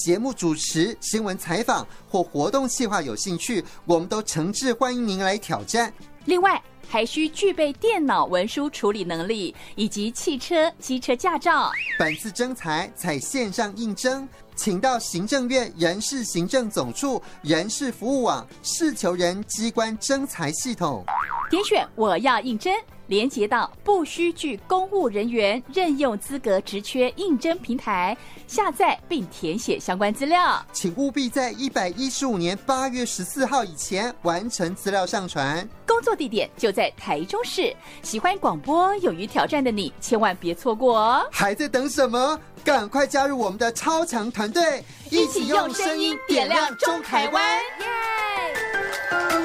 节目主持、新闻采访或活动企划有兴趣，我们都诚挚欢迎您来挑战。 另外，还需具备电脑文书处理能力以及汽车、机车驾照。 本次征才采线上应征，请到行政院人事行政总处人事服务网事求人机关征才系统， 点选我要应征，连结到不需具公务人员任用资格职缺应征平台，下载并填写相关资料。 请务必在115年8月14号以前完成资料上传。 工作地点就在台中市。喜欢广播、勇于挑战的你，千万别错过哦！ 还在等什么？赶快加入我们的超强团队， 一起用声音点亮中台湾！